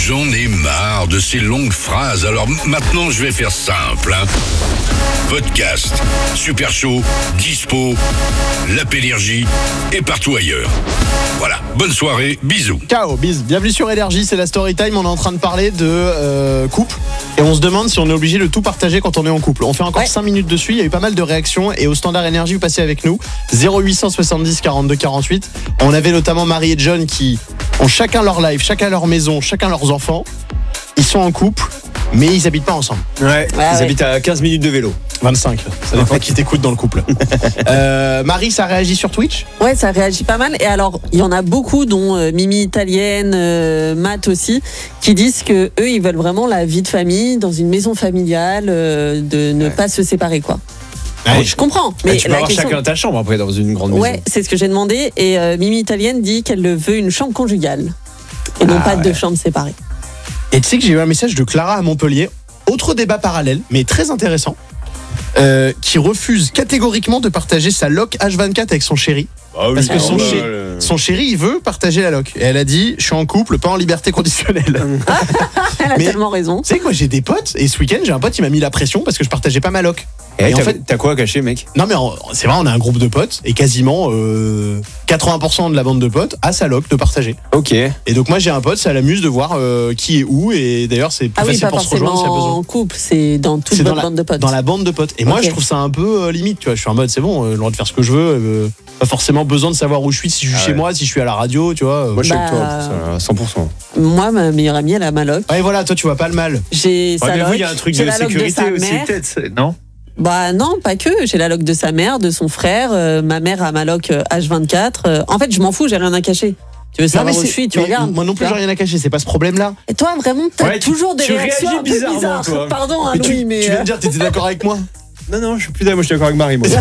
J'en ai marre de ces longues phrases, alors maintenant je vais faire simple. Podcast, Super Show, dispo, l'app Énergie et partout ailleurs. Voilà, bonne soirée, bisous. Ciao, bis. Bienvenue sur Énergie, c'est la story time. On est en train de parler de couple et on se demande si on est obligé de tout partager quand on est en couple. On fait encore 5 minutes dessus, il y a eu pas mal de réactions et au standard Énergie, vous passez avec nous 0870 42 48. On avait notamment Marie et John qui ont chacun leur life, chacun leur maison, chacun leurs enfants. Ils sont en couple, mais ils habitent pas ensemble. Ouais, ils habitent à 15 minutes de vélo. 25, ça dépend qui t'écoute dans le couple. Marie, ça réagit sur Twitch ? Ouais, ça réagit pas mal. Et alors, il y en a beaucoup, dont Mimi Italienne, Matt aussi, qui disent que eux, ils veulent vraiment la vie de famille, dans une maison familiale, de ne pas se séparer, quoi. Ouais. Je comprends. Mais tu peux avoir chacun ta chambre après dans une grande ouais, maison. c'est ce que j'ai demandé. Et Mimi Italienne dit qu'elle veut une chambre conjugale. Et non pas deux chambres séparées. Et tu sais que j'ai eu un message de Clara à Montpellier, autre débat parallèle, mais très intéressant, qui refuse catégoriquement de partager sa loc H24 avec son chéri. Parce que son chéri, il veut partager la loc. Et elle a dit, je suis en couple, pas en liberté conditionnelle. Elle a tellement raison. Tu sais quoi, j'ai des potes, et ce week-end, j'ai un pote, il m'a mis la pression parce que je partageais pas ma loc. Et en fait, t'as quoi à cacher, mec ? Non mais c'est vrai, on a un groupe de potes, et quasiment 80% de la bande de potes a sa loc de partager. Ok. Et donc moi j'ai un pote, ça l'amuse de voir qui est où, et d'ailleurs c'est plus facile pour se rejoindre s'il y a besoin. En couple, c'est dans toute votre bande de potes. Dans la bande de potes. Et moi je trouve ça un peu limite, tu vois, je suis en mode c'est bon, le droit de faire ce que je veux, pas forcément besoin de savoir où je suis, si je suis chez moi, si je suis à la radio, tu vois. Moi je suis avec toi, à 100%. Moi, ma meilleure amie, elle a ma loc. Ouais voilà, toi tu vois pas le mal. J'ai sa loc. Il y a un truc de sécurité aussi, peut-être, non ? Bah non, pas que. J'ai la loc de sa mère, de son frère. Ma mère a ma loc H24. En fait, je m'en fous, j'ai rien à cacher. Tu veux savoir où je suis, tu regardes. Moi non plus, j'ai rien à cacher, c'est pas ce problème-là. Et toi, vraiment, t'as toujours des réactions un peu bizarres. Toi. Pardon, hein, Louis, mais... Tu viens de dire que t'étais d'accord avec moi ? Non, je suis plus d'accord, moi je suis d'accord avec Marie, moi.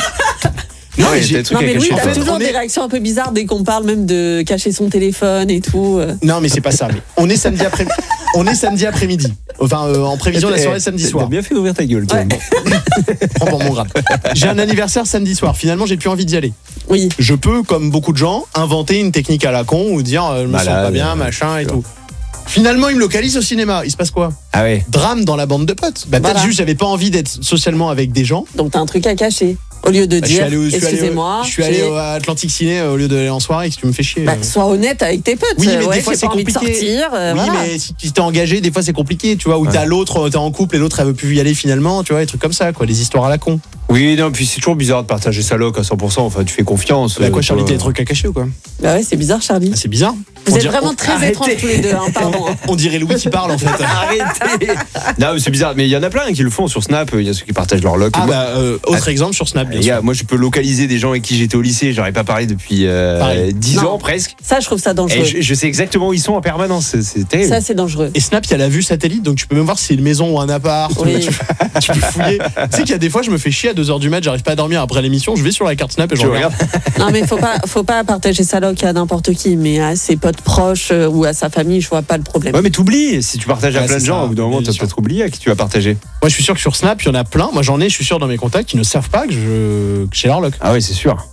Non, mais Louis, t'as toujours des réactions un peu bizarres dès qu'on parle même de cacher son téléphone et tout. Non, mais c'est pas ça. Mais on est samedi après-midi. Enfin, en prévision de la soirée samedi soir. T'as bien fait d'ouvrir ta gueule, toi. Prends pour mon grade. J'ai un anniversaire samedi soir. Finalement, j'ai plus envie d'y aller. Oui. Je peux, comme beaucoup de gens, inventer une technique à la con ou dire je me sens pas bien, machin et tout. Finalement, il me localise au cinéma. Il se passe quoi ? Ah ouais. Drame dans la bande de potes. Peut-être juste, j'avais pas envie d'être socialement avec des gens. Donc t'as un truc à cacher. Au lieu de dire, excusez-moi. Je suis allé à Atlantic Ciné au lieu d'aller en soirée, si tu me fais chier. Sois honnête avec tes potes. Oui, mais des fois c'est compliqué. Sortir, oui, mais si t'es engagé, des fois c'est compliqué, tu vois. Ou t'as l'autre, t'es en couple et l'autre elle veut plus y aller finalement, tu vois, des trucs comme ça, quoi, des histoires à la con. Oui, non, puis c'est toujours bizarre de partager sa loc à 100%. Enfin, tu fais confiance. Bah quoi, Charlie, t'as des trucs à cacher ou quoi ? Bah ouais, c'est bizarre, Charlie. C'est bizarre. Vous êtes vraiment très étranges tous les deux, hein, pardon. On dirait Louis qui parle en fait. Arrêtez. Non, mais c'est bizarre. Mais il y en a plein qui le font sur Snap. Il y a ceux qui partagent leur loc. Autre exemple sur Snap. Moi, je peux localiser des gens avec qui j'étais au lycée. J'aurais pas parlé depuis 10 ans presque. Ça, je trouve ça dangereux. Et je sais exactement où ils sont en permanence. C'est terrible. Ça, c'est dangereux. Et Snap, il y a la vue satellite, donc tu peux même voir si c'est une maison ou un appart. Oui. Tu peux fouiller. Tu sais qu'il y a des fois, je me fais chier à 2h du mat, j'arrive pas à dormir après l'émission. Je vais sur la carte Snap et je regarde. Non, mais faut pas partager sa loc à n'importe qui, mais à ses potes proches ou à sa famille, je vois pas le problème. Ouais, mais t'oublies. Si tu partages à plein de gens, au bout d'un moment, t'as peut-être oublié à qui tu vas partager. Moi, je suis sûr que sur Snap, il y en a plein. Moi, j'en ai, je suis sûr dans mes contacts qui ne savent pas que j'ai leur loc. Ah oui, c'est sûr.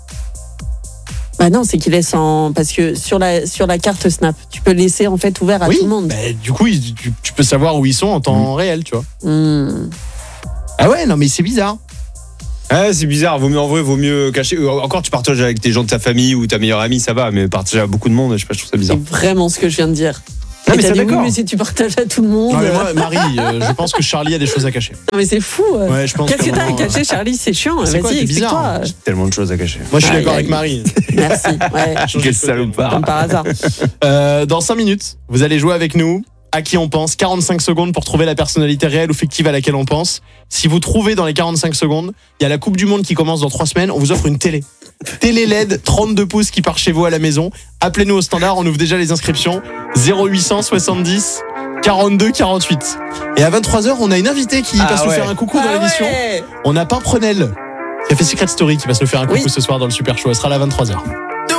Bah non, c'est qu'ils laissent parce que sur la carte Snap, tu peux laisser en fait ouvert à tout le monde. Bah, du coup, tu peux savoir où ils sont en temps réel, tu vois. Ah ouais, non, mais c'est bizarre. Ah, c'est bizarre, vaut mieux cacher. Encore, tu partages avec tes gens de ta famille ou ta meilleure amie, ça va, mais partager à beaucoup de monde, je sais pas, je trouve ça bizarre. C'est vraiment ce que je viens de dire. Non, mais c'est d'accord. Oui, mais si tu partages à tout le monde. Non, mais moi, Marie, je pense que Charlie a des choses à cacher. Non, mais c'est fou. Ouais, je pense Qu'est-ce que t'as à cacher, Charlie ? C'est chiant. C'est quoi, Vas-y, c'est bizarre. explique-toi. J'ai tellement de choses à cacher. Moi, je suis d'accord avec Marie. Merci. Ouais. Quel salopard. Comme par hasard. Dans 5 minutes, vous allez jouer avec nous. À qui on pense, 45 secondes pour trouver la personnalité réelle ou fictive à laquelle on pense. Si vous trouvez dans les 45 secondes, il y a la Coupe du Monde qui commence dans 3 semaines, on vous offre une télé. Télé LED 32 pouces qui part chez vous à la maison. Appelez-nous au standard, on ouvre déjà les inscriptions. 0870 42 48. Et à 23h, on a une invitée qui passe nous faire un coucou dans l'émission. On a Pimprenel qui a fait Secret Story qui va se nous faire un coucou ce soir dans le Super Show. Elle sera là à 23h.